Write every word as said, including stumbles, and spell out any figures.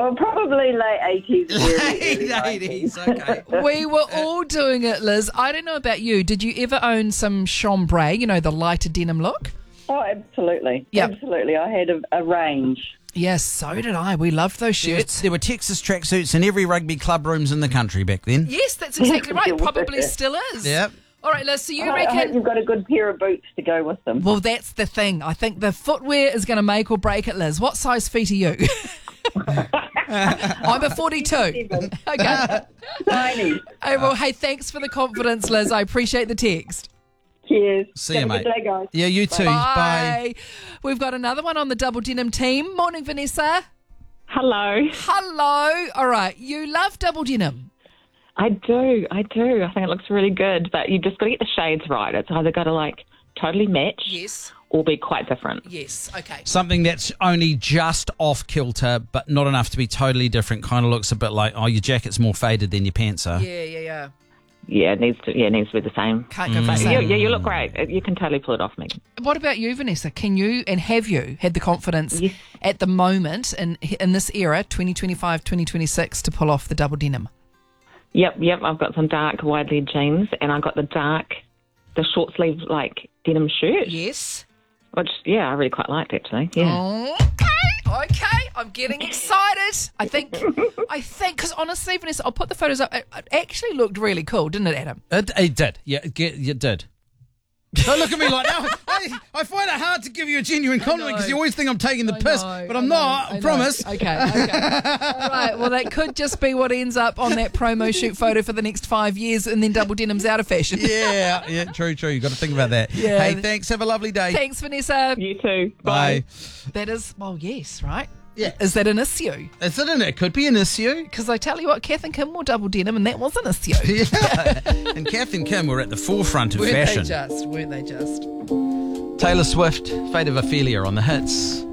Well, probably late eighties. Late eighties, okay. We were all doing it, Liz. I don't know about you. Did you ever own some chambray, you know, the lighter denim look? Oh, absolutely. Yep. Absolutely. I had a, a range. Yes, so did I. We loved those shirts. There were Texas tracksuits in every rugby club rooms in the country back then. Yes, that's exactly right. Probably still is. Yep. All right, Liz, so you I, I hope reckon... you've got a good pair of boots to go with them. Well, that's the thing. I think the footwear is going to make or break it, Liz. What size feet are you? I'm a forty-two. Okay. Tiny. Hey, well, hey, thanks for the confidence, Liz. I appreciate the text. Cheers. See Have you, a good mate. day, guys. Yeah, you too. Bye. Bye. We've got another one on the Double Denim team. Morning, Vanessa. Hello. Hello. All right, you love Double Denim. I do, I do. I think it looks really good, but you just got to get the shades right. It's either got to like totally match Yes. or be quite different. Yes. Okay. Something that's only just off kilter, but not enough to be totally different. Kind of looks a bit like, oh, your jacket's more faded than your pants are. Yeah, yeah, yeah. Yeah, it needs to. Yeah, it needs to be the same. Can't go for But the yeah, same. yeah, you look great. You can totally pull it off, Megan. What about you, Vanessa? Can you and have you had the confidence Yes. at the moment in in this era, twenty twenty-five, twenty twenty-six, to pull off the double denim? Yep, yep. I've got some dark wide leg jeans, and I got the dark, the short sleeve like denim shirt, Yes. which yeah, I really quite liked actually. Yeah. Okay, okay. I'm getting excited. I think, I think, because honestly, Vanessa, I'll put the photos up. It, it actually looked really cool, didn't it, Adam? It, it did. Yeah, it, get- it did. Don't look at me like that. I, I find it hard to give you a genuine compliment because you always think I'm taking the I piss, know, but I I'm know, not. I, know. promise. Okay, okay. All right, well, that could just be what ends up on that promo shoot photo for the next five years, and then double denim's out of fashion. Yeah, yeah, true, true. You've got to think about that. Yeah. Hey, thanks. Have a lovely day. Thanks, Vanessa. You too. Bye. That is, well, yes, right? Yeah. Is that an issue? Is it? An, it could be an issue. Because I tell you what, Kath and Kim wore double denim, and that was an issue. Yeah. And Kath and Kim were at the forefront of Weren't fashion. they just? Weren't they just? Taylor Swift, Fate of Ophelia on the hits.